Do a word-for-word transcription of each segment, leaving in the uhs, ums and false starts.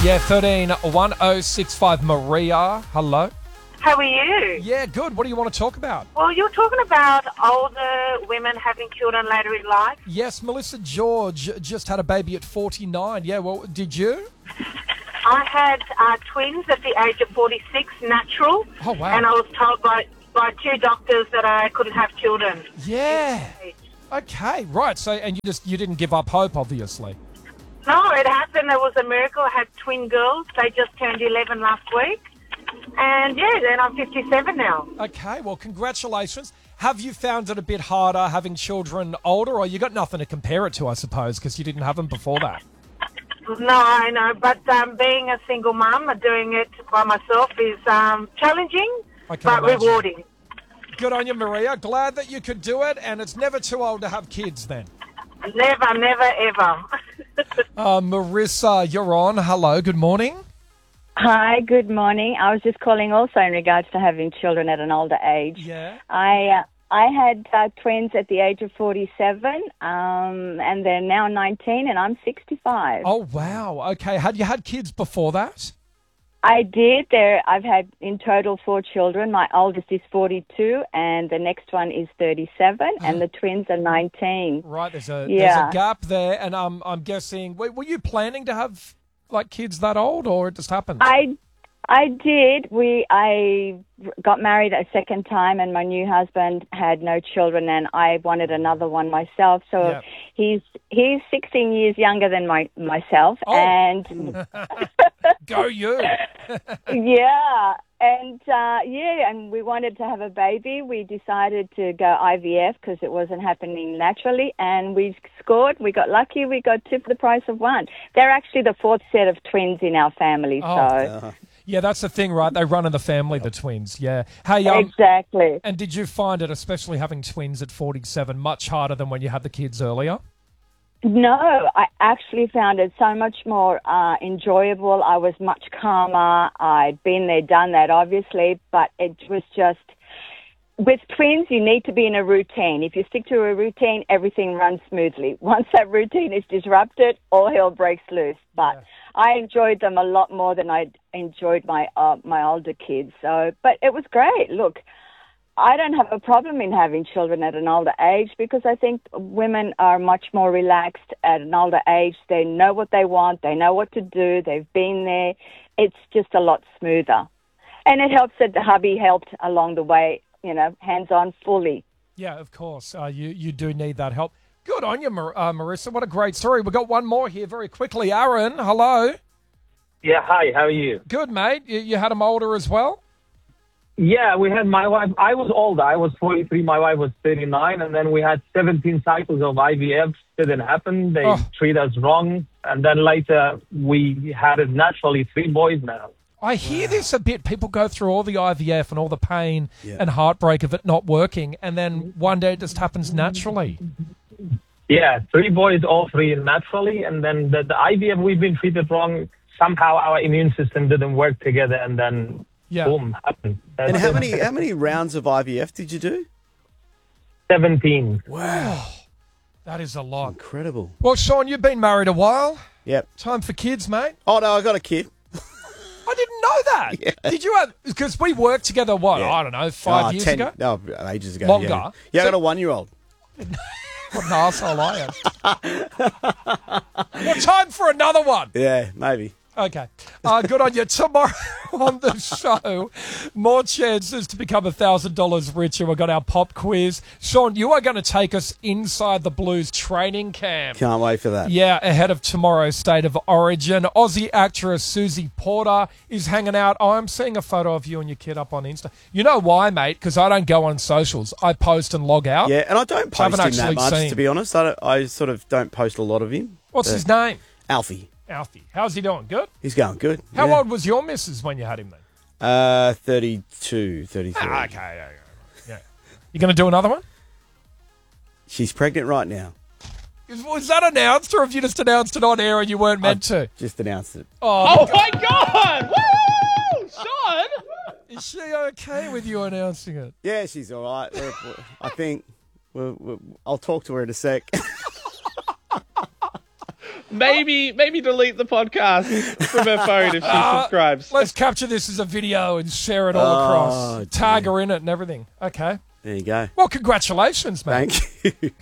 Yeah, thirteen one oh six five. Maria, hello. How are you? Yeah, good. What do you want to talk about? Well, you're talking about older women having children later in life. Yes, Melissa George just had a baby at forty-nine. Yeah, well, did you? I had uh, twins at the age of forty-six, natural. Oh, wow. And I was told by, by two doctors that I couldn't have children. Yeah. Okay, right. So, and you just you didn't give up hope, obviously. No, it happened. It was a miracle. I had twin girls. They just turned eleven last week. And, yeah, then I'm fifty-seven now. Okay, well, congratulations. Have you found it a bit harder having children older, or you got nothing to compare it to, I suppose, because you didn't have them before that? No, I know. But um, being a single mum, doing it by myself is um, challenging, I can but imagine. rewarding. Good on you, Maria. Glad that you could do it, and it's never too old to have kids then. Never, never, ever. Uh, Marissa, you're on. Hello, good morning. Hi, good morning. I was just calling also in regards to having children at an older age. Yeah. I uh, I had uh, twins at the age of forty-seven, um, and they're now nineteen, and I'm sixty-five. Oh, wow. Okay. Had you had kids before that? I did. There, I've had in total four children. My oldest is forty-two, and the next one is thirty-seven, and the twins are nineteen. Right. There's a Yeah. there's a gap there, and um, I'm guessing. Were, were you planning to have like kids that old, or it just happened? I I did. We I got married a second time, and my new husband had no children, and I wanted another one myself. So Yeah. he's he's sixteen years younger than my myself, Oh. and Go you. yeah, and uh, yeah, and we wanted to have a baby. We decided to go I V F because it wasn't happening naturally, and we scored. We got lucky. We got two for the price of one. They're actually the fourth set of twins in our family. Oh. So Yeah, that's the thing, right? They run in the family, the twins. Yeah. Hey, um, exactly. and did you find it, especially having twins at forty-seven, much harder than when you had the kids earlier? No, I actually found it so much more uh, enjoyable. I was much calmer. I'd been there, done that, obviously, but it was just, with twins, you need to be in a routine. If you stick to a routine, everything runs smoothly. Once that routine is disrupted, all hell breaks loose. But Yeah. I enjoyed them a lot more than I enjoyed my uh, my older kids. So, but it was great. Look, I don't have a problem in having children at an older age because I think women are much more relaxed at an older age. They know what they want. They know what to do. They've been there. It's just a lot smoother. And it helps that the hubby helped along the way, you know, hands-on fully. Yeah, of course. Uh, you, you do need that help. Good on you, Mar- uh, Marissa. What a great story. We've got one more here very quickly. Aaron, hello. Yeah, hi, how are you? Good, mate. You, you had them older as well? Yeah, we had my wife. I was older. I was forty-three. My wife was thirty-nine. And then we had seventeen cycles of I V F. Didn't happen. They Oh. treat us wrong. And then later we had it naturally. Three boys now. I hear this a bit. People go through all the I V F and all the pain Yeah. and heartbreak of it not working, and then one day it just happens naturally. Yeah, three boys, all three naturally. And then the, the I V F, we've been treated wrong. Somehow our immune system didn't work together. And then, Yeah. boom, happened. That's And how it. many how many rounds of I V F did you do? seventeen. Wow, That is a lot. incredible. Well, Sean, you've been married a while. Yep. Time for kids, mate. Oh no, I got a kid. I didn't know that. Did you have? Because we worked together. What? Yeah. I don't know. Five Oh, years ten, ago. No, ages ago. Longer. Yeah, yeah I So- got a one-year-old. What an arsehole I am. Well, time for another one. Yeah, maybe. Okay. Uh, good on you. Tomorrow on the show, more chances to become one thousand dollars richer. We've got our pop quiz. Sean, you are going to take us inside the Blues training camp. Can't wait for that. Yeah, ahead of tomorrow's State of Origin. Aussie actress Susie Porter is hanging out. I'm seeing a photo of you and your kid up on Insta. You know why, mate? Because I don't go on socials. I post and log out. Yeah, and I don't So I haven't post him that actually much, seen. to be honest. I, don't, I sort of don't post a lot of him. What's Uh, his name? Alfie. Alfie. How's he doing? Good? He's going good. How yeah. old was your missus when you had him then? Uh, thirty-two, thirty-three. Ah, okay, yeah, yeah. yeah. You going to do another one? She's pregnant right now. Is- Was that announced, or have you just announced it on air and you weren't meant to? Just announced it. Oh, my God! Woo! Sean! is she okay with you announcing it? Yeah, she's all right. We're- we're- I think we'll, we'll, I'll talk to her in a sec. Maybe, maybe delete the podcast from her phone if she Uh, subscribes. Let's capture this as a video and share it all Oh, across. Tag dear. her in it and everything. Okay. There you go. Well, congratulations, mate. Thank you.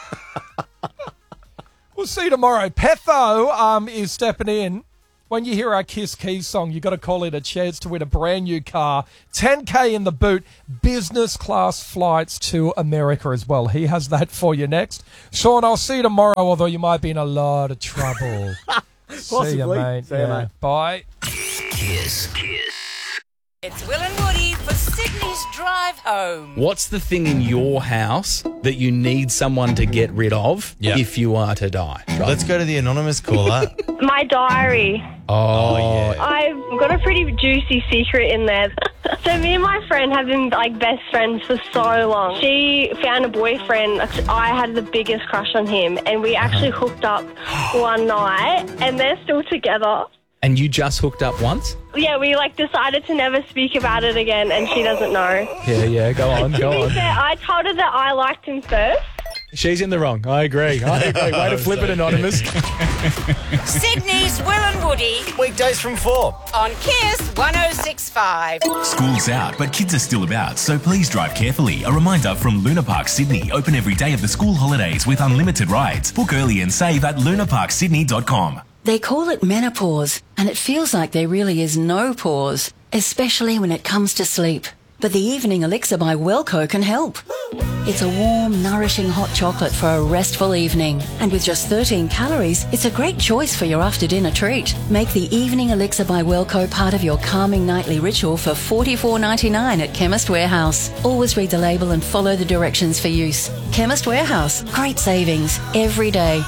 We'll see you tomorrow. Petho um, is stepping in. When you hear our Kiss Keys song, you got to call in a chance to win a brand new car, ten K in the boot, business class flights to America as well. He has that for you next. Sean, I'll see you tomorrow, although you might be in a lot of trouble. See you, Possibly. mate. See you, Yeah. mate. Bye. Kiss. It's Will and Woody for Sydney's Drive Home. What's the thing in your house that you need someone to get rid of Yeah. if you are to die? Let's go to the anonymous caller. My diary. Oh, yeah. I've got a pretty juicy secret in there. So me and my friend have been like best friends for so long. She found a boyfriend. I had the biggest crush on him, and we actually hooked up one night, and they're still together. And you just hooked up once? Yeah, we like decided to never speak about it again, and she doesn't know. Yeah, yeah, go on, To go be on. fair, I told her that I liked him first. She's in the wrong. I agree. I agree. Way to flip it, Anonymous. Sydney's Will and Woody Weekdays from four. on Kiss one oh six point five. School's out, but kids are still about, so please drive carefully. A reminder from Luna Park Sydney, open every day of the school holidays with unlimited rides. Book early and save at luna park sydney dot com. They call it menopause, and it feels like there really is no pause, especially when it comes to sleep. But the Evening Elixir by Wellco can help. It's a warm, nourishing hot chocolate for a restful evening. And with just thirteen calories, it's a great choice for your after-dinner treat. Make the Evening Elixir by Wellco part of your calming nightly ritual for forty-four ninety-nine at Chemist Warehouse. Always read the label and follow the directions for use. Chemist Warehouse. Great savings every day.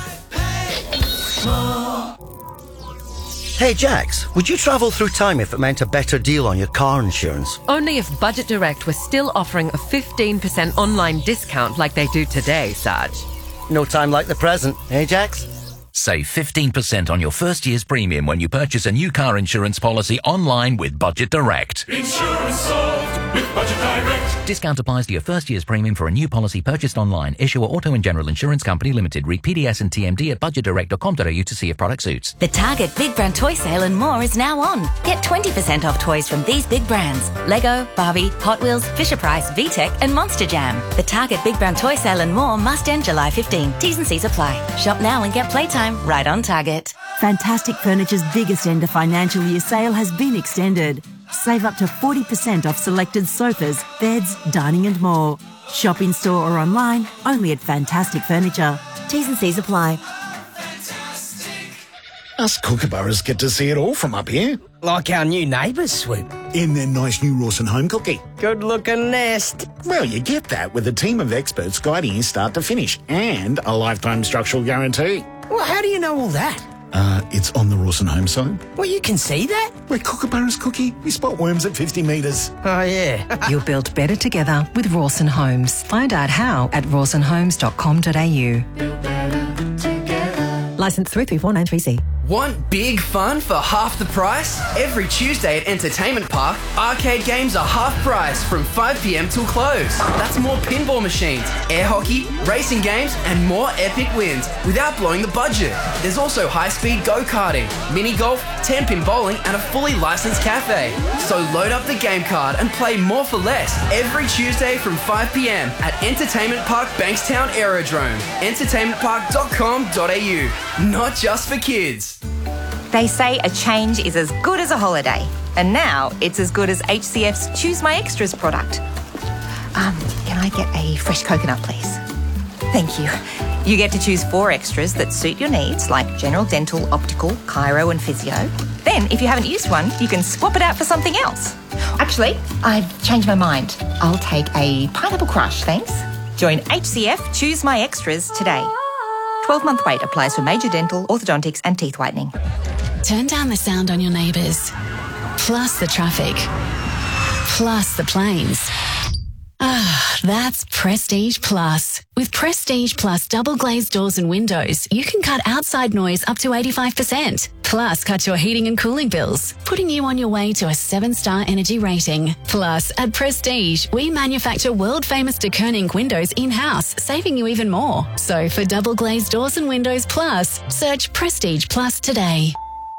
Hey Jax, would you travel through time if it meant a better deal on your car insurance? Only if Budget Direct was still offering a fifteen percent online discount like they do today, Sarge. No time like the present, hey Jax? Save fifteen percent on your first year's premium when you purchase a new car insurance policy online with Budget Direct. Insurance solved with Budget Direct. Discount applies to your first year's premium for a new policy purchased online. Issuer Auto and General Insurance Company Limited. Read P D S and T M D at budget direct dot com dot a u to see if product suits. The Target Big Brand Toy Sale and more is now on. Get twenty percent off toys from these big brands: Lego, Barbie, Hot Wheels, Fisher-Price, VTech and Monster Jam. The Target Big Brand Toy Sale and more must end July fifteenth. T's and C's apply. Shop now and get playtime right on Target. Fantastic Furniture's biggest end of financial year sale has been extended. Save up to forty percent off selected sofas, beds, dining and more. Shop in store or online, only at Fantastic Furniture. T's and C's apply. Us kookaburras get to see it all from up here. Like our new neighbours, Swoop. In their nice new Rawson home cookie. Good looking nest. Well, you get that with a team of experts guiding you start to finish and a lifetime structural guarantee. Well, how do you know all that? Uh, it's on the Rawson home side. Well, you can see that? Where kookaburras cookie, we spot worms at fifty metres. Oh, yeah. You'll build better together with Rawson Homes. Find out how at rawson homes dot com dot a u. Licence three three four nine three C. Want big fun for half the price? Every Tuesday at Entertainment Park, arcade games are half price from five p.m. till close. That's more pinball machines, air hockey, racing games, and more epic wins without blowing the budget. There's also high-speed go-karting, mini golf, ten-pin bowling, and a fully licensed cafe. So load up the game card and play more for less every Tuesday from five p.m. at Entertainment Park Bankstown Aerodrome. entertainment park dot com dot a u. Not just for kids. They say a change is as good as a holiday, and now it's as good as H C F's Choose My Extras product. Um, can I get a fresh coconut, please? Thank you. You get to choose four extras that suit your needs, like general dental, optical, chiro and physio. Then, if you haven't used one, you can swap it out for something else. Actually, I've changed my mind. I'll take a pineapple crush, thanks. Join H C F Choose My Extras today. twelve-month wait applies for major dental, orthodontics and teeth whitening. Turn down the sound on your neighbours, plus the traffic, plus the planes. Ah, That's Prestige Plus. With Prestige Plus double glazed doors and windows, you can cut outside noise up to eighty-five percent. Plus, cut your heating and cooling bills, putting you on your way to a seven-star energy rating. Plus, at Prestige, we manufacture world-famous de Koning windows in-house, saving you even more. So for double glazed doors and windows plus, search Prestige Plus today.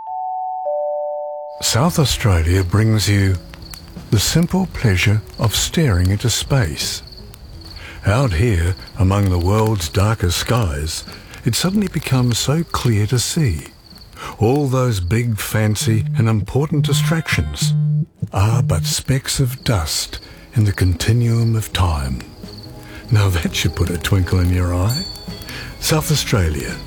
South Australia brings you the simple pleasure of staring into space. Out here, among the world's darkest skies, it suddenly becomes so clear to see. All those big, fancy and important distractions are but specks of dust in the continuum of time. Now that should put a twinkle in your eye. South Australia,